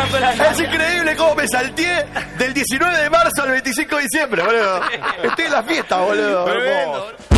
Es increíble cómo me salteé del 19 de marzo al 25 de diciembre, boludo. Estoy en la fiesta, boludo. Tremendo, Hermoso. boludo.